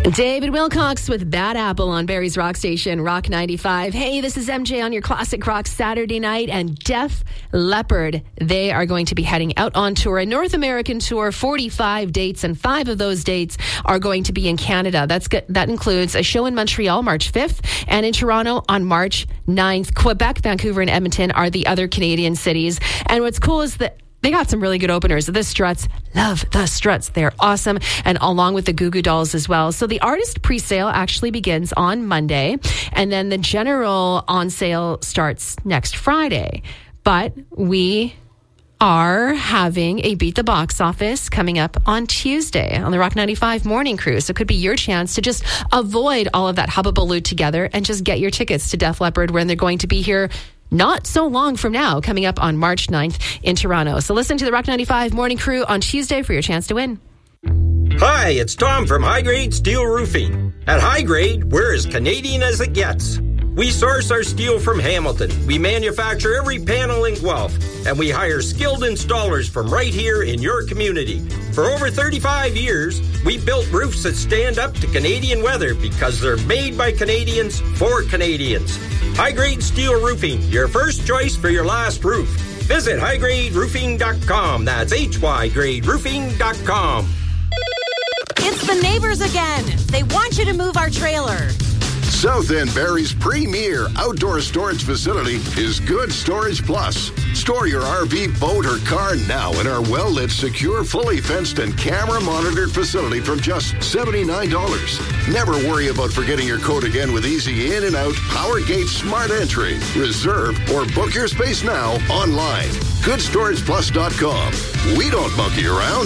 David Wilcox with Bad Apple on Barrie's Rock Station, Rock 95. Hey, this is MJ on your Classic Rock Saturday night, and Def Leppard, they are going to be heading out on tour, a North American tour, 45 dates, and 5 of those dates are going to be in Canada. That includes a show in Montreal, March 5th, and in Toronto on March 9th. Quebec, Vancouver, and Edmonton are the other Canadian cities. And what's cool is that they got some really good openers. The Struts, love the Struts. They're awesome. And along with the Goo Goo Dolls as well. So the artist pre-sale actually begins on Monday. And then the general on sale starts next Friday. But we are having a Beat the Box Office coming up on Tuesday on the Rock 95 Morning Crew. So it could be your chance to just avoid all of that hubbubaloo together and just get your tickets to Def Leppard when they're going to be here not so long from now, coming up on March 9th in Toronto. So listen to the Rock 95 Morning Crew on Tuesday for your chance to win. Hi, it's Tom from High Grade Steel Roofing. At High Grade, we're as Canadian as it gets. We source our steel from Hamilton. We manufacture every panel in Guelph. And we hire skilled installers from right here in your community. For over 35 years, we built roofs that stand up to Canadian weather because they're made by Canadians for Canadians. High Grade Steel Roofing, your first choice for your last roof. Visit highgraderoofing.com. That's hygraderoofing.com. It's the neighbors again. They want you to move our trailer. South End Barrie's premier outdoor storage facility is Good Storage Plus. Store your RV, boat, or car now in our well-lit, secure, fully fenced, and camera-monitored facility from just $79. Never worry about forgetting your code again with easy in and out PowerGate Smart Entry. Reserve or book your space now online. GoodStoragePlus.com. We don't monkey around.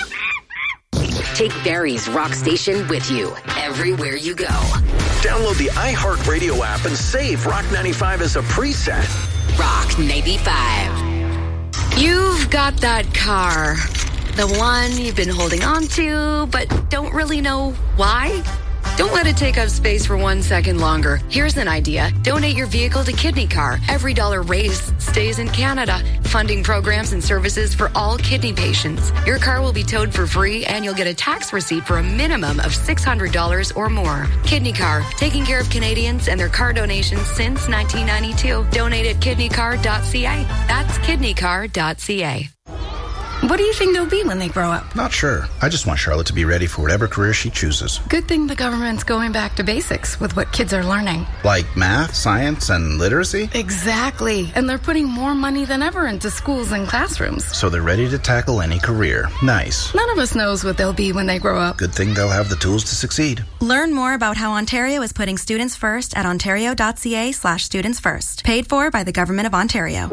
Take Barrie's Rock Station with you everywhere you go. Download the iHeartRadio app and save Rock 95 as a preset. Rock 95. You've got that car. The one you've been holding on to, but don't really know why? Don't let it take up space for 1 second longer. Here's an idea. Donate your vehicle to Kidney Car. Every dollar raised stays in Canada, funding programs and services for all kidney patients. Your car will be towed for free, and you'll get a tax receipt for a minimum of $600 or more. Kidney Car, taking care of Canadians and their car donations since 1992. Donate at kidneycar.ca. That's kidneycar.ca. What do you think they'll be when they grow up? Not sure. I just want Charlotte to be ready for whatever career she chooses. Good thing the government's going back to basics with what kids are learning. Like math, science, and literacy? Exactly. And they're putting more money than ever into schools and classrooms. So they're ready to tackle any career. Nice. None of us knows what they'll be when they grow up. Good thing they'll have the tools to succeed. Learn more about how Ontario is putting students first at ontario.ca/students first. Paid for by the Government of Ontario.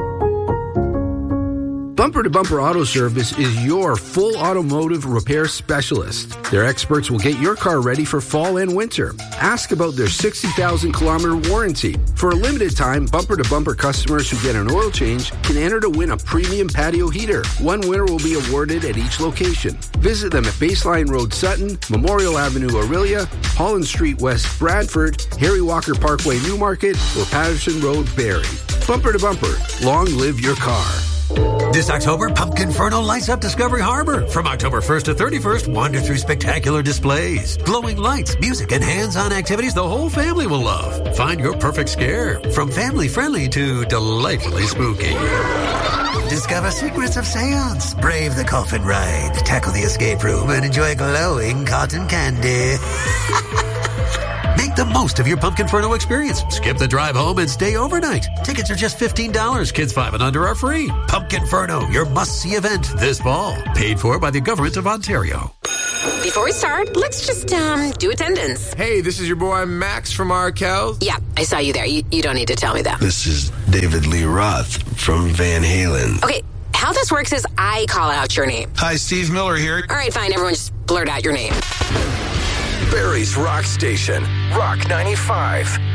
Bumper to Bumper Auto Service is your full automotive repair specialist. Their experts will get your car ready for fall and winter. Ask about their 60,000-kilometer warranty. For a limited time, Bumper to Bumper customers who get an oil change can enter to win a premium patio heater. One winner will be awarded at each location. Visit them at Baseline Road Sutton, Memorial Avenue Orillia, Holland Street West Bradford, Harry Walker Parkway Newmarket, or Patterson Road Barrie. Bumper to Bumper. Long live your car. This October, Pumpkinferno lights up Discovery Harbor. From October 1st to 31st, wander through spectacular displays, glowing lights, music, and hands-on activities the whole family will love. Find your perfect scare, from family-friendly to delightfully spooky. Discover secrets of seance, brave the coffin ride, tackle the escape room, and enjoy glowing cotton candy. Make the most of your Pumpkinferno experience. Skip the drive home and stay overnight. Tickets are just $15. Kids 5 and under are free. Pumpkinferno, your must-see event this fall. Paid for by the Government of Ontario. Before we start, let's just do attendance. Hey, this is your boy Max from Arkell. Yeah, I saw you there. You don't need to tell me that. This is David Lee Roth from Van Halen. Okay, how this works is I call out your name. Hi, Steve Miller here. All right, fine. Everyone just blurt out your name. Barrie's Rock Station, Rock 95.